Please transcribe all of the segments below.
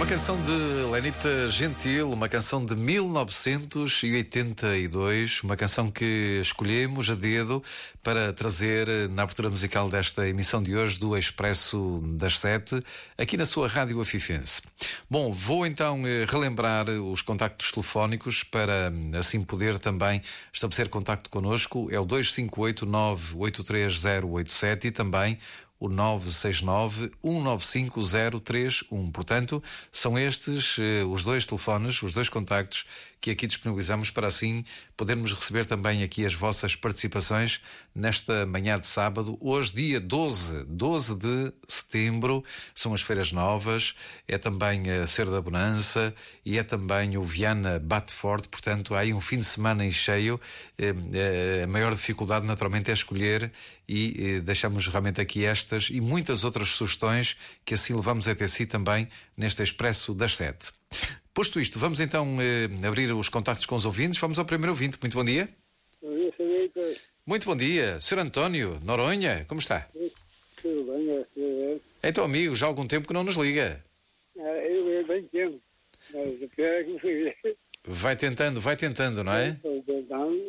canção de Lenita Gentil, uma canção de 1982, uma canção que escolhemos a dedo para trazer na abertura musical desta emissão de hoje do Expresso das 7, aqui na sua Rádio Afifense. Bom, vou então relembrar os contactos telefónicos para assim poder também estabelecer contacto connosco. É o 258-983-087 e também o 969-195-031. Portanto, são estes os dois telefones, os dois contactos que aqui disponibilizamos para assim podermos receber também aqui as vossas participações nesta manhã de sábado. Hoje, dia 12 de setembro, são as Feiras Novas, é também a Ser da Bonança e é também o Viana Bate Forte. Portanto, há aí um fim de semana em cheio. A maior dificuldade, naturalmente, é escolher e deixamos realmente aqui estas e muitas outras sugestões que assim levamos até si também neste Expresso das 7. Posto isto, vamos então abrir os contactos com os ouvintes. Vamos ao primeiro ouvinte. Muito bom dia. Bom dia, senhor. Muito bom dia. Sr. António, Noronha, como está? Tudo bem, graças a Deus. Então, amigo, já há algum tempo que não nos liga. Eu bem tempo, mas o pior é que não fui. Vai tentando, não é? Estou tentando,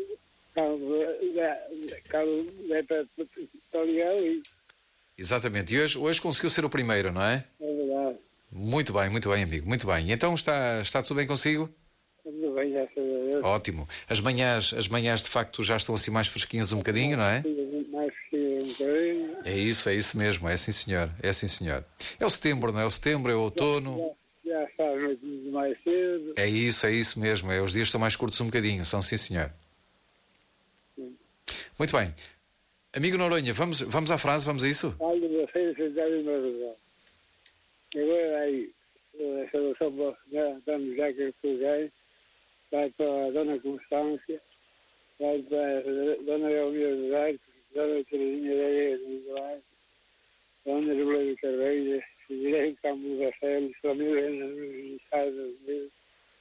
Carlos é para ligar ali. Exatamente. E hoje conseguiu ser o primeiro, não é? É verdade. Muito bem, amigo, muito bem. Então está tudo bem consigo? Tudo bem, graças a Deus. Ótimo. As manhãs de facto já estão assim mais fresquinhas um bocadinho, não é? Mais que um bocadinho. É isso mesmo, é sim senhor. É o setembro, não é? O setembro, é o outono. Já está a noite mais cedo. É isso mesmo. Os dias estão mais curtos um bocadinho, são sim senhor. Sim. Muito bem. Amigo Noronha, vamos à frase, vamos a isso? Olha, vocês sentaram em meu lugar. Agora aí, a solução para damos já que eu fui, vai para a Dona Constância, vai para a Dona Elvira dos Arcos, Dona Terezinha da Ilha de Miguel, Dona Júlia de Carveira, Figueiredo Campo da Célia, Família nos Estados Unidos,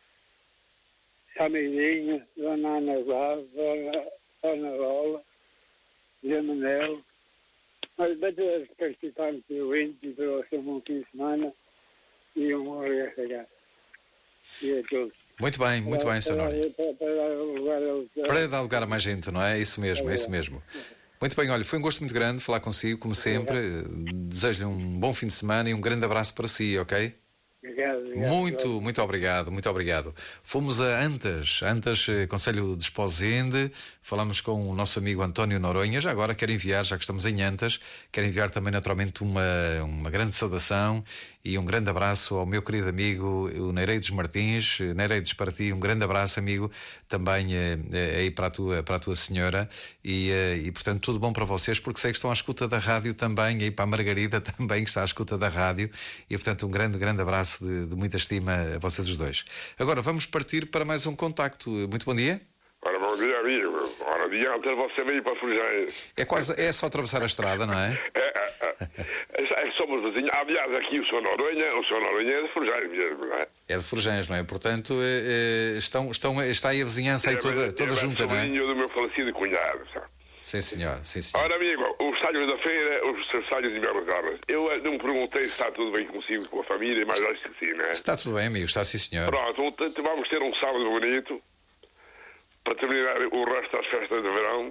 Sameirinha, Dona Ana Vaz, Dona Lola, Zé Manel. Mas para todos os participantes do evento, para você um bom fim de semana e um bom regresso a casa. E a todos. Muito bem, Sr. Noronha. Para dar lugar a mais gente, não é? Isso mesmo. Muito bem, olha, foi um gosto muito grande falar consigo, como sempre. Desejo-lhe um bom fim de semana e um grande abraço para si, ok? Obrigado. Muito obrigado. Fomos a Antas, Concelho de Esposende, falamos com o nosso amigo António Noronha. Já agora quero enviar, já que estamos em Antas, quero enviar também naturalmente uma grande saudação e um grande abraço ao meu querido amigo, o Nereides Martins. Nereides, para ti, um grande abraço, amigo, também aí para a tua senhora e portanto tudo bom para vocês, porque sei que estão à escuta da rádio também, e para a Margarida também que está à escuta da rádio, e portanto um grande abraço de muita estima a vocês os dois. Agora vamos partir para mais um contacto. Muito bom dia. Ora, bom dia, amigo. Ora, adianta você veio para Forjães. É só atravessar a estrada, não é? Somos vizinhos. Aliás, aqui o Sr. Noronha é de Forjães mesmo, não é? É de Forjães, não é? Portanto, está aí a vizinhança aí toda junta, não é? É do meu falecido cunhado, sabe? Sim, senhor. Ora, amigo, os talhos da feira, os talhos de Belas Armas. Eu não me perguntei se está tudo bem consigo, com a família, mas acho que sim, não é? Está tudo bem, amigo, está sim, senhor. Pronto, vamos ter um sábado bonito para terminar o resto das festas de verão.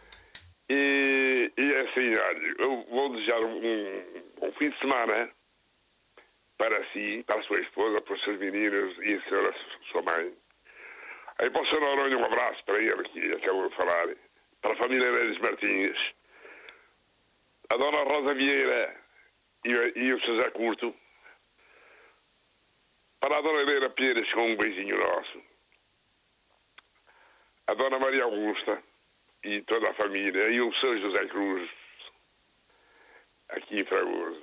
E é assim, olha, eu vou desejar um fim de semana para si, para a sua esposa, para os seus meninos e a sua mãe. Aí para o Sr. Noronha, um abraço para ele, que acabou de falar. Para a família Neres Martins, a Dona Rosa Vieira e o José Curto, para a Dona Helena Pires com um beijinho nosso, a Dona Maria Augusta e toda a família, e o Sr. José Cruz, aqui em Fragoso,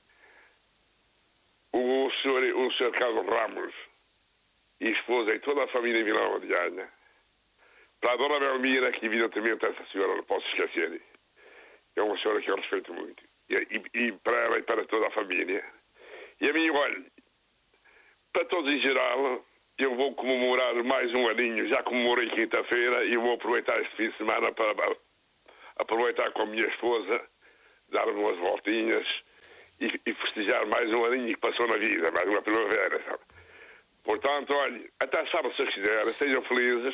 o Sr. Carlos Ramos e esposa e toda a família em Vila de Anha. Para a Dona Belmira, que evidentemente essa senhora não posso esquecer, é uma senhora que eu respeito muito, e para ela e para toda a família. E a mim, olha, para todos em geral, eu vou comemorar mais um aninho, já comemorei quinta-feira, e eu vou aproveitar este fim de semana para aproveitar com a minha esposa, dar umas voltinhas e festejar mais um aninho que passou na vida, mais uma primavera, sabe? Portanto, olha, até sábado se quiser, sejam felizes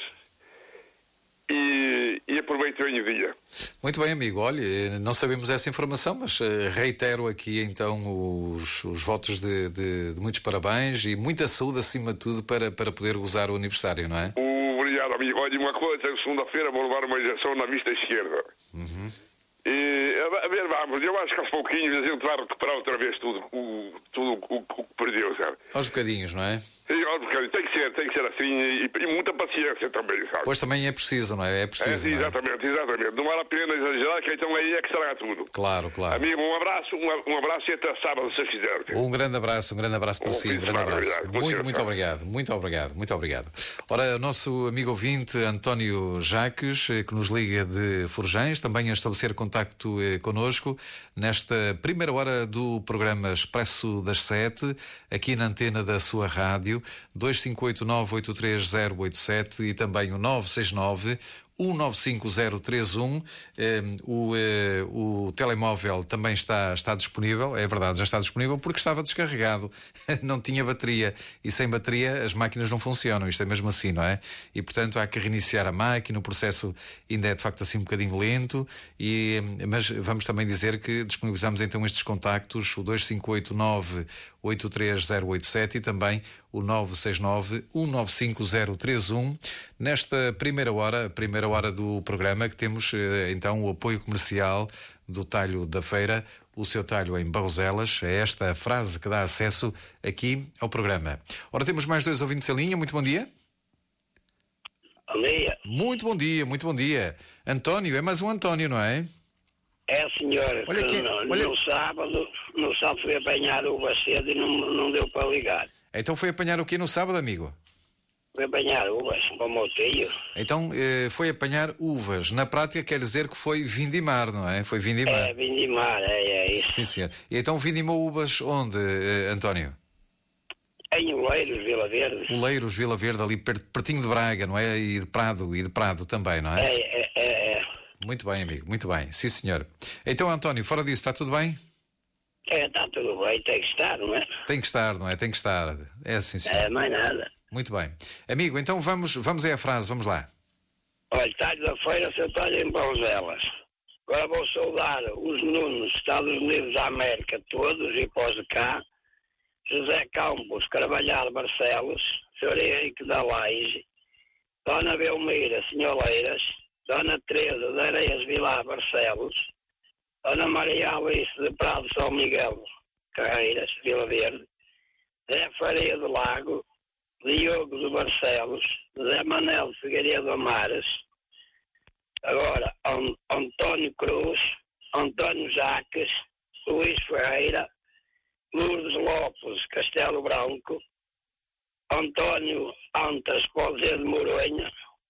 e aproveitem bem o dia. Muito bem, amigo. Olha, não sabemos essa informação, mas reitero aqui então os votos de muitos parabéns e muita saúde acima de tudo para poder gozar o aniversário, não é? Obrigado, amigo. Olha, uma coisa, segunda-feira vou levar uma injeção na vista esquerda. E, a ver, vamos, eu acho que aos pouquinhos a gente vai recuperar outra vez tudo o que perdeu, sabe? Aos bocadinhos, não é? Sim, aos bocadinhos. Tem que ser assim e muita paciência também, sabe? Pois também é preciso, não é? É preciso. Sim, exatamente. Não vale a pena exagerar, que então aí é que estraga tudo. Claro. Amigo, um abraço e até sábado, se quiser. Um grande abraço para si, um grande abraço. Muito obrigado. Ora, o nosso amigo ouvinte António Jacques, que nos liga de Forjães, também a estabelecer contacto connosco nesta primeira hora do programa Expresso das 7, aqui na antena da sua rádio, 258-983-087 e também o 969 195031. O telemóvel também está disponível, é verdade, já está disponível porque estava descarregado, não tinha bateria e sem bateria as máquinas não funcionam, isto é mesmo assim, não é? E portanto há que reiniciar a máquina, o processo ainda é de facto assim um bocadinho lento, mas vamos também dizer que disponibilizamos então estes contactos, o 258-983-087 e também o 969-195031, nesta primeira hora do programa, que temos então o apoio comercial do Talho da Feira, o seu talho em Barroselas. É esta a frase que dá acesso aqui ao programa. Ora, temos mais 2 ouvintes em linha. Muito bom dia. Bom dia. Muito bom dia. António, é mais um António, não é? É, senhor. Olha que, no sábado fui apanhar uva cedo e não deu para ligar. Então foi apanhar o quê no sábado, amigo? Fui apanhar uvas para o meu tio. Então foi apanhar uvas. Na prática quer dizer que foi vindimar, não é? Foi vindimar. É, vindimar, é isso. Sim, senhor. E então vindimou uvas onde, António? Em Oleiros, Vila Verde. Oleiros, Vila Verde, ali pertinho de Braga, não é? E de Prado também, não é? É. Muito bem, amigo, muito bem. Sim, senhor. Então, António, fora disso, está tudo bem? Está tudo bem, tem que estar, não é? Tem que estar, não é? Tem que estar. É assim, senhor. É, mais nada. Muito bem. Amigo, então vamos aí à frase, vamos lá. Olha, Talho da Feira, seu talho em Barroselas. Agora vou saudar os Nunos, Estados Unidos da América, todos e pós de cá. José Campos, Carvalhal Barcelos, Sr. Henrique da Laje, Dona Belmira, Senholeiras, Dona Teresa de Areias Vilar Barcelos, Dona Maria Alice de Prado São Miguel Carreiras, Vila Verde, Zé Faria do Lago, Diogo de Barcelos, Zé Manel de Figueiredo Amares, agora António Cruz, António Jacques, Luís Ferreira, Lourdes Lopes, Castelo Branco, António Antas Pozer de Moronha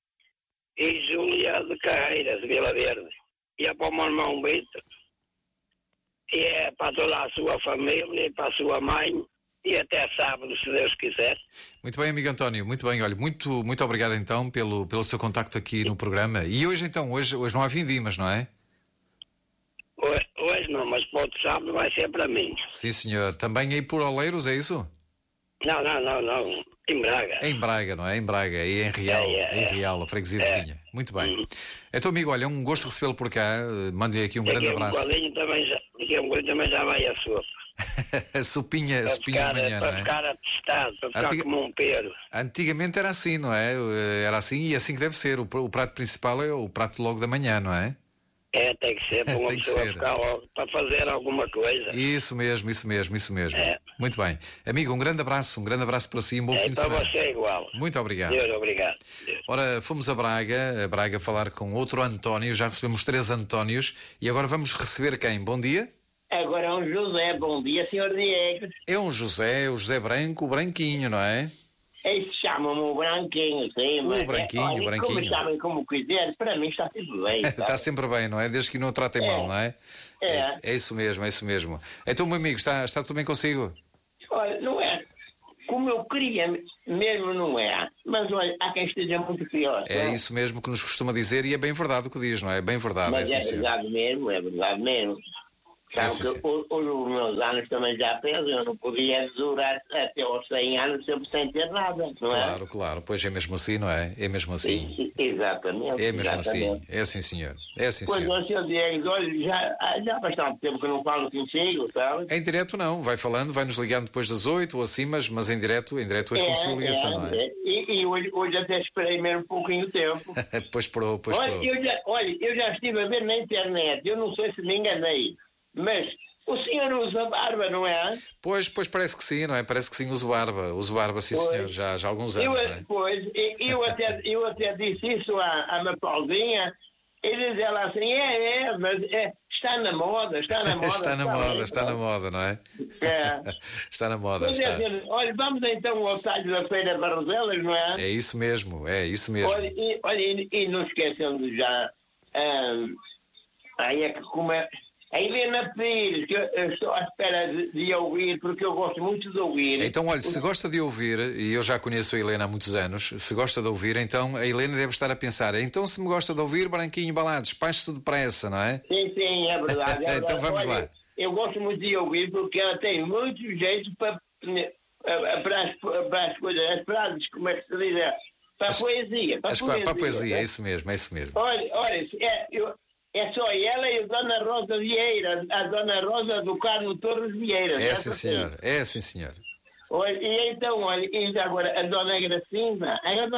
e Júlia de Carreiras, de Vila Verde. E é para o meu irmão Vitor, e é para toda a sua família, e para a sua mãe, e até sábado, se Deus quiser. Muito bem, amigo António, muito bem. Olha, muito obrigado então pelo seu contacto aqui no programa. E hoje então, hoje não há vindimas, não é? Hoje não, mas para o outro sábado vai ser para mim. Sim, senhor. Também aí por Oleiros, é isso? Não. Em Braga. Em Braga, não é? Em Braga e em Real. Em Real, a freguesia vizinha. Muito bem. Então, amigo, olha, um gosto de recebê-lo por cá. Mando-lhe aqui um grande abraço. Daqui a um bocadinho também já vai a sopa. A sopinha de manhã, não é? Para ficar atestado, para ficar como um pero. Antigamente era assim, não é? Era assim e assim que deve ser. O prato principal é o prato logo da manhã, não é? É, tem que ser para uma pessoa ficar logo, para fazer alguma coisa. Isso mesmo. É. Muito bem. Amigo, um grande abraço para si, um bom fim de semana. Para você é igual. Muito obrigado. Deus, obrigado. Deus. Ora, fomos a Braga falar com outro António, já recebemos 3 Antónios e agora vamos receber quem? Bom dia. Agora é um José, bom dia, Sr. Diego. É o José Branco, o Branquinho, não é? Eles chamam-me o Branquinho, sim, mas... O Branquinho, olha, o Branquinho. Como chamem como quiser, para mim está tudo bem. Está sempre bem, não é? Desde que não o tratem mal, não é? É isso mesmo. Então, meu amigo, está tudo bem consigo? Olha, não é como eu queria, mesmo não é. Mas olha, há quem esteja muito pior. É isso mesmo que nos costuma dizer e é bem verdade o que diz, não é? É bem verdade. Mas é verdade mesmo, é verdade mesmo. Sabe que os meus anos também já pesam, eu não podia durar até aos 100 anos sempre sem ter nada, não é? Claro, claro, pois é mesmo assim, não é? É mesmo assim. Exatamente. É mesmo exatamente. assim. É sim, senhor. É sim, Pois, senhor. ó, Sr. Diego, olha, já há bastante tempo que eu não falo consigo, sabe? Em direto não, vai falando, vai nos ligando depois das 8 ou assim, mas em direto hoje conseguiu ligação, não é? E hoje até esperei mesmo um pouquinho de tempo. Depois parou. Eu já estive a ver na internet, eu não sei se me enganei, mas o senhor usa barba, não é? Pois parece que sim, não é? Parece que sim, uso barba, sim senhor, já há alguns anos, não é? Pois, eu até disse isso à Mafaldinha, e diz ela assim, mas está na moda. está na moda, não é? Está na moda, Pois está. Olha, vamos então ao talho da Feira de Barroselas, não é? É isso mesmo. Olha, e não esquecendo já, aí é que a Helena Pires, que eu estou à espera de ouvir, porque eu gosto muito de ouvir. Então, olha, se gosta de ouvir, e eu já conheço a Helena há muitos anos, se gosta de ouvir, então a Helena deve estar a pensar, então se me gosta de ouvir, Branquinho Balados, despache-se depressa, não é? Sim, é verdade. Então vamos lá. Eu gosto muito de ouvir, porque ela tem muito jeito para as coisas, as frases, como é que se diz? Para a poesia. Para a poesia, é isso mesmo. Olha, é só ela e a Dona Rosa Vieira, a Dona Rosa do Carmo Torres Vieira. É sim, senhor. Olha, e então, e agora a Dona Gracinda,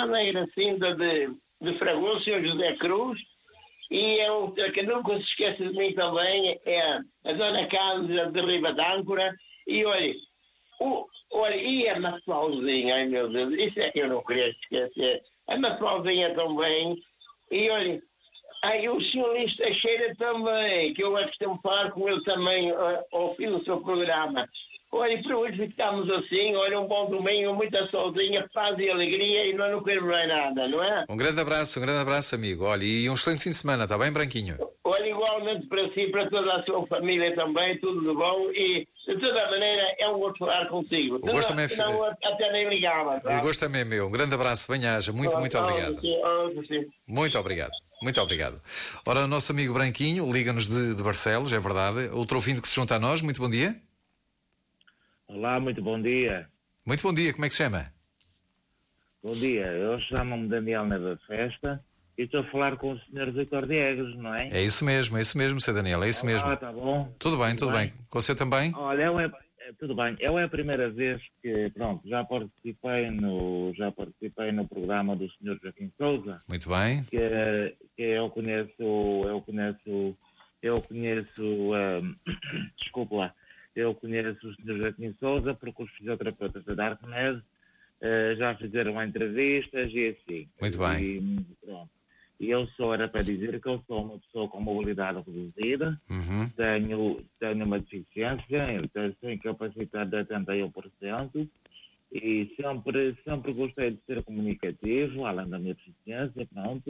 de Fragoso, Sr. José Cruz, e outra que nunca se esquece de mim também, é a Dona Cândida de Riba d'Âncora, e olha, e a Mafalzinha, ai meu Deus, isso é que eu não queria esquecer, a Mafalzinha também, e olha, o Sr. Luís Teixeira também, que eu acho que falar com ele também ao fim do seu programa. Olha, para hoje ficamos assim, olha, um bom domingo, muita solzinha, paz e alegria, e nós não queremos mais nada, não é? Um grande abraço, amigo. Olha, e um excelente fim de semana, está bem, Branquinho? Olha, igualmente para si, para toda a sua família também, tudo de bom, e de toda maneira é um gosto falar consigo. O gosto também até nem ligava. O gosto também é meu. Um grande abraço, bem-aja, muito obrigado. Muito obrigado. Ora, o nosso amigo Branquinho liga-nos de Barcelos, é verdade. Outro ouvinte que se junta a nós, muito bom dia. Olá, muito bom dia. Muito bom dia, como é que se chama? Bom dia, eu chamo-me Daniel Neva Festa e estou a falar com o Sr. Vítor Diegues, não é? É isso mesmo, Sr. Daniel, é isso mesmo. Está bom? Tudo bem. Com você também? Olha, tudo bem. É a primeira vez que, já participei no programa do Sr. Joaquim Sousa. Muito bem. Que eu conheço, desculpe lá. Eu conheço o Sr. Joaquim Sousa porque os fisioterapeutas da Darknet já fizeram entrevistas e assim. Muito bem. E eu era para dizer que eu sou uma pessoa com mobilidade reduzida, tenho uma deficiência, sou incapacitado de 81% e sempre gostei de ser comunicativo, além da minha deficiência,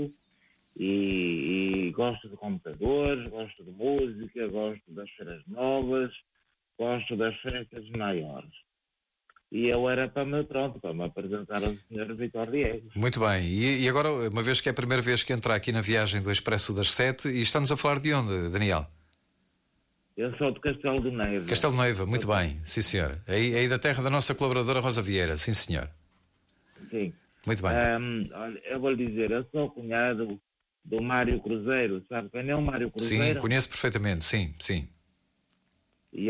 e gosto de computadores, gosto de música, gosto das feiras novas, gosto das festas maiores. E eu era para me apresentar ao Sr. Vítor Diegues. Muito bem. E agora, uma vez que é a primeira vez que entra aqui na viagem do Expresso das 7, e estamos a falar de onde, Daniel? Eu sou de Castelo de Neiva. Castelo de Neiva, muito bem. Sim, senhor. Aí da terra da nossa colaboradora Rosa Vieira. Sim, senhor. Sim. Muito bem. Olha, eu vou lhe dizer, eu sou cunhado do Mário Cruzeiro. Sabe quem é o Mário Cruzeiro? Sim, conheço perfeitamente. Sim. E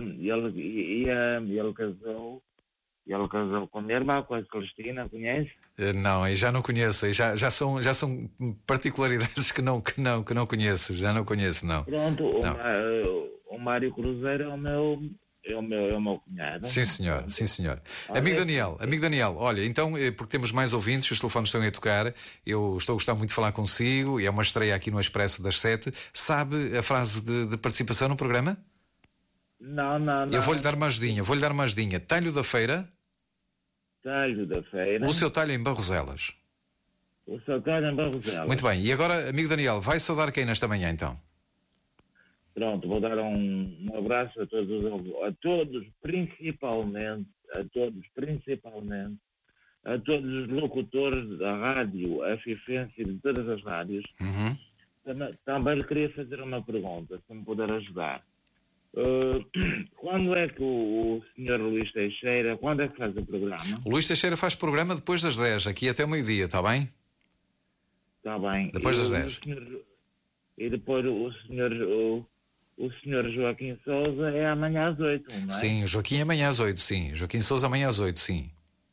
ele casou com a minha irmã, com a Celestina, conhece? Não, aí já não conheço. Aí já são particularidades que não conheço. Já não conheço, não. Pronto, o Mário Cruzeiro é o meu cunhado. Sim, senhor. Amigo Daniel, olha, então, porque temos mais ouvintes, os telefones estão a tocar, eu estou a gostar muito de falar consigo, e é uma estreia aqui no Expresso das 7. Sabe a frase de participação no programa? Não. Eu vou-lhe dar uma ajudinha. Talho da feira. O seu talho em Barroselas. Muito bem. E agora, amigo Daniel, vai saudar quem nesta manhã, então? Pronto, vou dar um abraço a todos, principalmente, a todos os locutores da rádio, a FIFENSE de todas as rádios. Também lhe queria fazer uma pergunta, se me puder ajudar. Quando é que o senhor Luís Teixeira, quando é que faz o programa? O Luís Teixeira faz programa depois das 10, aqui até o meio-dia, está bem? Está bem. Depois das 10. E depois o senhor Joaquim Sousa é amanhã às 8, não é? Sim, o Joaquim amanhã às 8, sim. Joaquim Sousa amanhã às 8, sim.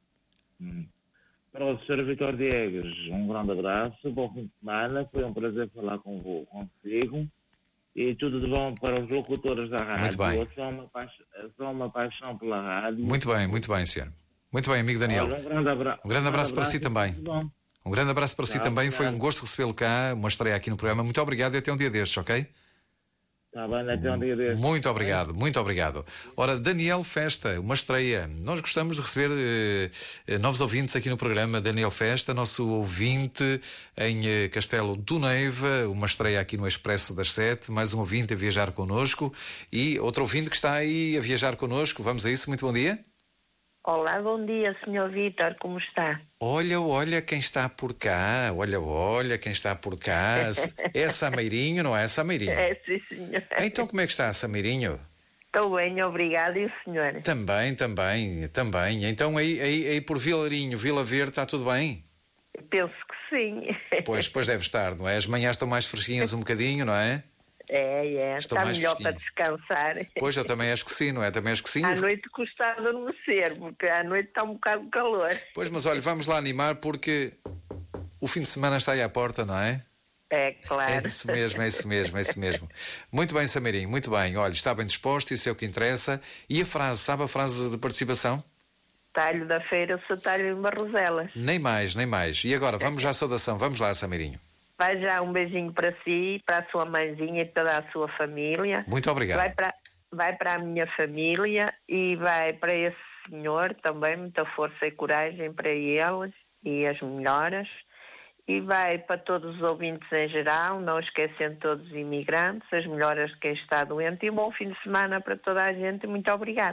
Para o Sr. Vitor Diegues, um grande abraço, bom fim de semana, foi um prazer falar consigo e tudo de bom para os locutores da rádio. Muito bem. Eu sou uma paixão pela rádio. Muito bem, senhor. Muito bem, amigo Daniel. Olha, um grande abraço para si também. Um grande abraço para si também. Foi um gosto recebê-lo cá, uma estreia aqui no programa. Muito obrigado e até um dia destes, ok? Está bem, até um dia destes. Muito obrigado. Ora, Daniel Festa, uma estreia. Nós gostamos de receber novos ouvintes aqui no programa. Daniel Festa, nosso ouvinte em Castelo do Neiva, uma estreia aqui no Expresso das 7. Mais um ouvinte a viajar connosco e outro ouvinte que está aí a viajar connosco. Vamos a isso, muito bom dia. Olá, bom dia, Sr. Vítor, como está? Olha quem está por cá, olha quem está por cá. É Sameirinho, não é Sameirinho? É, sim, senhor. Então como é que está, Sameirinho? Estou bem, obrigado, e o senhor? Também. Então aí por Vilarinho, Vila Verde, está tudo bem? Penso que sim. Pois deve estar, não é? As manhãs estão mais fresquinhas um bocadinho, não é? Está melhor para descansar. Pois, eu também acho que sim, não é? Também acho que sim. À noite custa adormecer, porque à noite está um bocado de calor. Pois, mas olha, vamos lá animar porque o fim de semana está aí à porta, não é? É, claro. É isso mesmo. Muito bem, Sameirinho, muito bem. Olha, está bem disposto, isso é o que interessa. E a frase, sabe a frase de participação? Talho da feira, sou talho em Barroselas. Nem mais. E agora, vamos já à saudação. Vamos lá, Sameirinho. Vai já um beijinho para si, para a sua mãezinha e toda a sua família. Muito obrigado. Vai para a minha família e vai para esse senhor também, muita força e coragem para eles e as melhoras. E vai para todos os ouvintes em geral, não esquecendo todos os imigrantes, as melhoras de quem está doente e um bom fim de semana para toda a gente. Muito obrigada.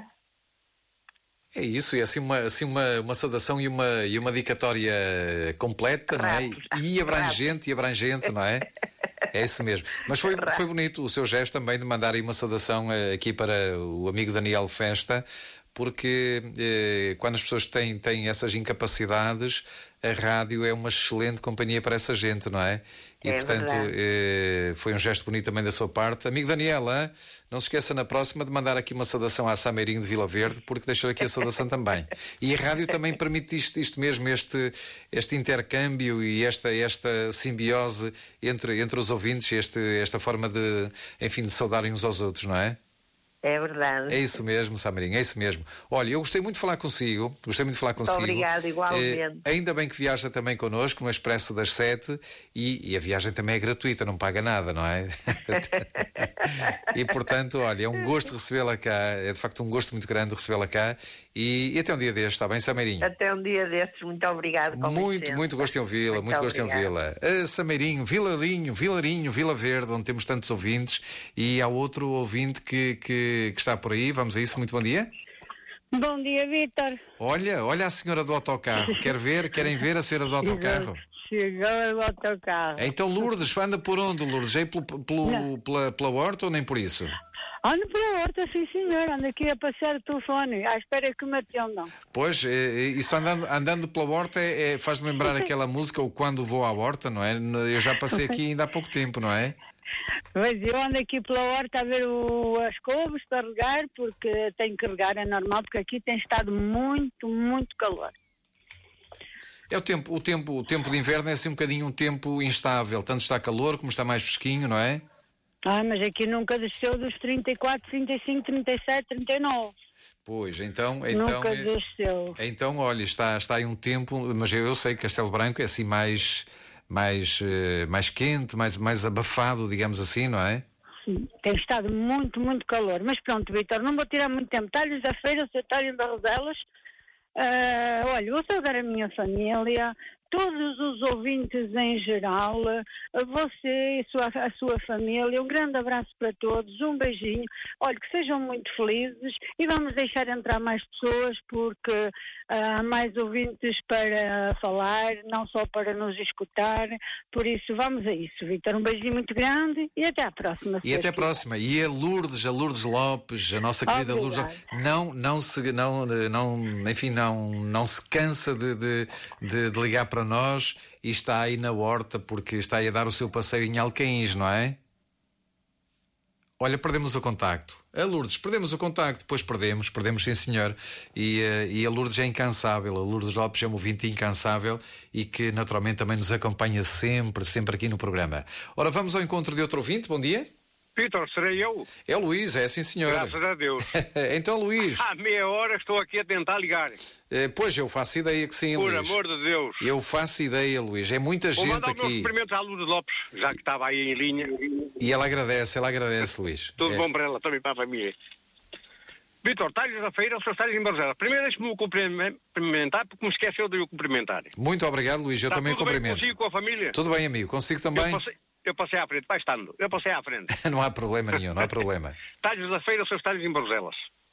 É isso, e assim uma saudação e uma dedicatória completa, não é? E abrangente, não é? É isso mesmo. Mas foi bonito o seu gesto também de mandar aí uma saudação aqui para o amigo Daniel Festa, porque quando as pessoas têm essas incapacidades, a rádio é uma excelente companhia para essa gente, não é? E portanto foi um gesto bonito também da sua parte. Amigo Daniel, não se esqueça na próxima de mandar aqui uma saudação à Sameirinho de Vila Verde, porque deixou aqui a saudação também. E a rádio também permite isto mesmo, este intercâmbio e esta simbiose entre os ouvintes, esta forma de saudarem uns aos outros, não é? É verdade. É isso mesmo, Sameirinho, é isso mesmo. Olha, eu gostei muito de falar consigo. Muito obrigada, igualmente. Ainda bem que viaja também connosco no Expresso das 7 e a viagem também é gratuita, não paga nada, não é? E portanto, olha, é um gosto recebê-la cá, é de facto um gosto muito grande recebê-la cá e até um dia destes, está bem, Sameirinho? Até um dia destes, muito obrigado. Muito gosto em ouvi-la, muito gosto em ouvi-la. Sameirinho, Vilarinho, Vila Verde, onde temos tantos ouvintes, e há outro ouvinte que está por aí, vamos a isso, muito bom dia. Bom dia, Vítor. Olha a senhora do autocarro, querem ver a senhora do autocarro? Chegou o autocarro. Então Lourdes, anda por onde, Lourdes? Aí pela horta ou nem por isso? Ando pela horta, sim senhor, ando aqui a passar o telefone, à espera que me atendam. Pois, isso andando pela horta faz-me lembrar aquela música, o Quando Vou à Horta, não é? Eu já passei aqui ainda há pouco tempo, não é? Pois, eu ando aqui pela horta a ver as couves para regar, porque tenho que regar, é normal, porque aqui tem estado muito, muito calor. O tempo de inverno é assim um bocadinho um tempo instável, tanto está calor como está mais fresquinho, não é? Mas aqui nunca desceu dos 34, 35, 37, 39. Pois, então nunca desceu. Então, olha, está aí um tempo, mas eu sei que Castelo Branco é assim mais quente, mais abafado, digamos assim, não é? Sim, tem estado muito, muito calor. Mas pronto, Vítor, não vou tirar muito tempo. Talhos da feira, seu talho em Barroselas. Olha, vou saudar a minha família, todos os ouvintes em geral, a você e a sua família. Um grande abraço para todos, um beijinho. Olha, que sejam muito felizes e vamos deixar entrar mais pessoas porque há mais ouvintes para falar, não só para nos escutar. Por isso, vamos a isso, Vítor. Um beijinho muito grande e até à próxima. E até à próxima. E a Lourdes Lopes, a nossa querida Lourdes Lopes, não se cansa de ligar para nós e está aí na horta porque está aí a dar o seu passeio em Alcaíns, não é? Olha, perdemos o contacto. A Lourdes, perdemos o contacto. Depois perdemos sim senhor. E a Lourdes é incansável. A Lourdes Lopes é uma ouvinte incansável e que naturalmente também nos acompanha sempre aqui no programa. Ora, vamos ao encontro de outro ouvinte. Bom dia. Vítor, serei eu? É o Luís, é sim senhor. Graças a Deus. Então, Luís. Há meia hora estou aqui a tentar ligar. Pois, eu faço ideia que sim, Luís. Por amor de Deus. Eu faço ideia, Luís. É muita gente aqui. Vou mandar os meus cumprimentos à Lourdes Lopes, já que estava aí em linha. E ela agradece, Luís. Tudo bom para ela, também para a família. Vítor, talhas-feira, os seus talhos em Barcelos. Primeiro deixe-me o cumprimentar, porque me esqueceu de o cumprimentar. Muito obrigado, Luís. Eu também cumprimento. Tudo bem consigo, com a família? Tudo bem, amigo. Consigo também? Eu passei à frente, vai estando. Eu passei à frente. Não há problema nenhum, não há problema. Talhos da feira, os seus talhos em Barcelos.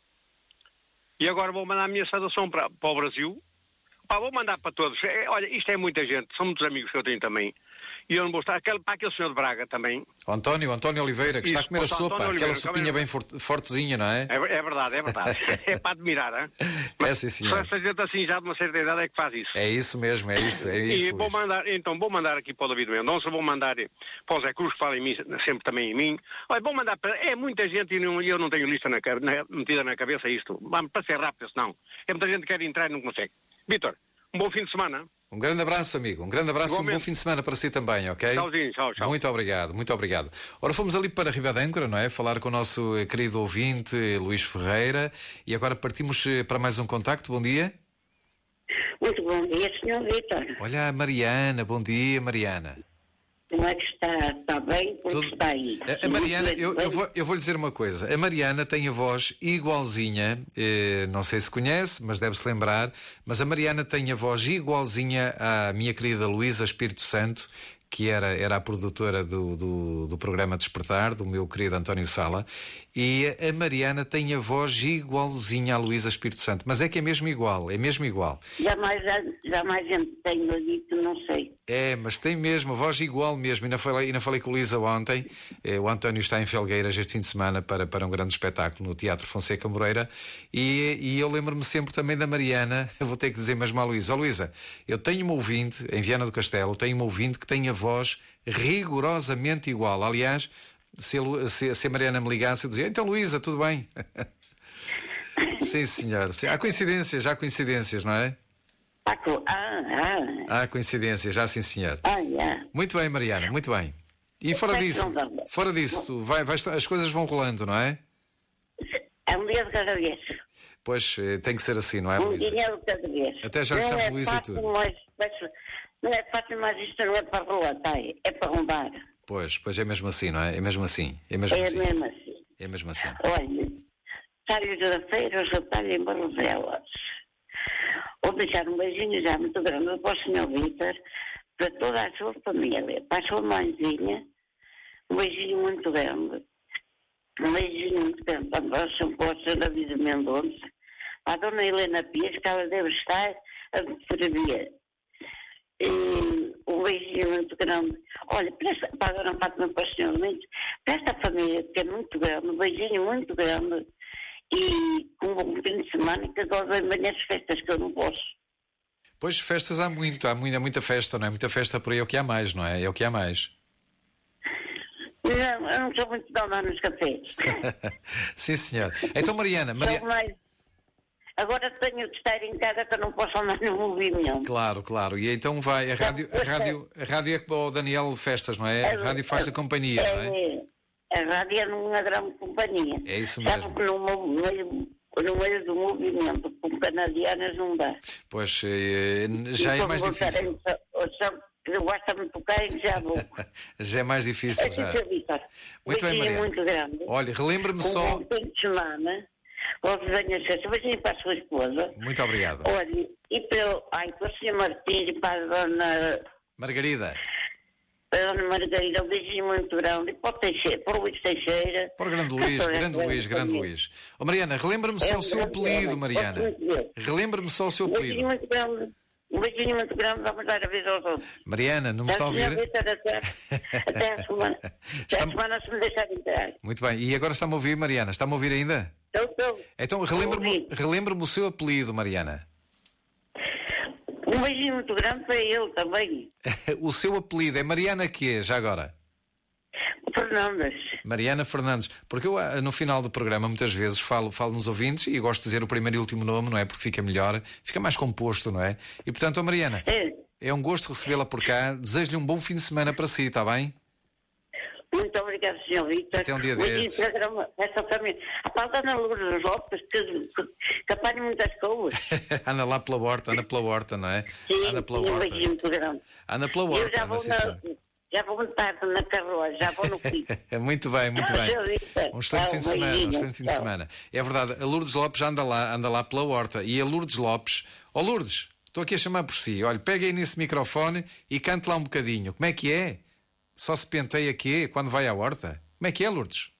E agora vou mandar a minha saudação para o Brasil. Vou mandar para todos. Olha, isto é muita gente. São muitos amigos que eu tenho também. E eu não vou estar... Para aquele senhor de Braga também. António Oliveira, que está a comer a sopa. Aquela sopinha bem fortezinha, não é? É verdade. É para admirar, hein? Mas sim, senhor. Só essa gente assim, já de uma certa idade, é que faz isso. É isso mesmo, é isso. E vou mandar aqui para o David Mendonça, vou mandar para o Zé Cruz, que fala em mim, sempre também em mim. Olha, vou mandar para... É muita gente e eu não tenho lista metida na cabeça isto. Vamos para ser rápido, senão. É muita gente que quer entrar e não consegue. Vítor, um bom fim de semana. Um grande abraço, amigo. Um grande abraço e um bom fim de semana para si também, ok? Tchauzinho, tchau. Muito obrigado. Ora, fomos ali para Ribadâncora, não é? Falar com o nosso querido ouvinte, Luís Ferreira. E agora partimos para mais um contacto. Bom dia. Muito bom dia, Sr. Vítor. Olha, a Mariana. Bom dia, Mariana. Como é que está? Está bem? Como está aí? A Mariana, eu vou lhe dizer uma coisa. A Mariana tem a voz igualzinha, não sei se conhece, mas deve-se lembrar, mas a Mariana tem a voz igualzinha à minha querida Luísa Espírito Santo, que era a produtora do programa Despertar, do meu querido António Sala, e a Mariana tem a voz igualzinha à Luísa Espírito Santo, mas é que é mesmo igual. Jamais gente tem dito, não sei. É, mas tem mesmo, a voz igual mesmo. Ainda falei com a Luísa ontem. O António está em Felgueiras este fim de semana para um grande espetáculo no Teatro Fonseca Moreira. E eu lembro-me sempre também da Mariana. Vou ter que dizer mesmo à Luísa: Luísa, eu tenho uma ouvinte em Viana do Castelo, tenho uma ouvinte que tem a voz rigorosamente igual. Aliás, se a Mariana me ligasse, eu dizia: então, Luísa, tudo bem? Sim, senhor. Há coincidências, não é? Há coincidências, já sim, senhor. Muito bem, Mariana, muito bem. E fora disso, as coisas vão rolando, não é? É um dia de cada vez. Pois, tem que ser assim, não é, Luísa? Um dia de cada vez. Até já lhe chamo Luísa e tudo. Não é fácil, mas isto não é para rolar, é para roubar. Pois é mesmo assim, não é? É mesmo assim. Olha, talhos da feira, eu talho em Barcelos. Vou deixar um beijinho já muito grande para o Sr. Vítor, para toda a sua família, para a sua mãezinha, um beijinho muito grande. Para o Sr. David Mendonça, para a Dona Helena Pias, que ela deve estar a ferver. Um beijinho muito grande. Olha, para a Dona Fátima, para o Sr. Mendes, para esta família que é muito grande, um beijinho muito grande. E com um bom fim de semana, que agora vem bem as festas, que eu não posso. Pois, festas há muita festa, não é? Muita festa por aí, é o que há mais, não é? É o que há mais. Não, eu não sou muito de andar nos cafés. Sim, senhor. Então, Mariana... Agora tenho de estar em casa, que eu não posso andar no movimento. Claro. E então vai, a rádio é para o Daniel Festas, não é? A rádio faz a companhia, não é? A rádio é numa grande companhia. É isso mesmo. Sabe que no meio do movimento, com canadianas não dá. Pois, já é mais difícil. Eu gosto de tocar e já vou. Já é mais difícil, já. Muito bem, Mariana. Muito grande. Olha, relembra-me só... Um fim de semana, ou venha ser beijinho para a sua esposa. Muito obrigado. Olha, e para o Sr. Martins e para a Dona Margarida. Para a Dona Margarida, um beijinho muito grande. E para o Teixeira, para o Luís Teixeira. Para o grande Luís, grande Luís. Oh, Mariana, relembra-me só o seu apelido, Mariana. Relembra-me só o seu apelido. Um beijinho muito grande, vamos dar a vida aos outros. Mariana, não me está a ouvir? Até a semana. Até a semana, se me deixar entrar. Muito bem. E agora está-me a ouvir, Mariana? Está-me a ouvir ainda? Estou. Então, relembra-me o seu apelido, Mariana. Um beijinho muito grande para ele também. O seu apelido é Mariana quê, já agora? Fernandes. Mariana Fernandes. Porque eu, no final do programa, muitas vezes falo nos ouvintes e gosto de dizer o primeiro e último nome, não é? Porque fica melhor, fica mais composto, não é? E portanto, Mariana, é um gosto recebê-la por cá. Desejo-lhe um bom fim de semana para si, está bem? Muito obrigado, Sr. Vítor. Até um dia destes. Essa família. A pauta Ana Lourdes Lopes, que apanha muitas coisas. Anda lá pela horta, não é? Sim, anda pela horta. Um beijinho muito grande. Anda pela horta. Já vou muito tarde na carruagem, já vou no fim. Muito bem. Um excelente fim de semana, É verdade, a Lourdes Lopes anda lá pela horta. E a Lourdes Lopes, Lourdes, estou aqui a chamar por si. Olha, pega aí nesse microfone e cante lá um bocadinho. Como é que é? Só se penteia quê quando vai à horta? Como é que é, Lourdes?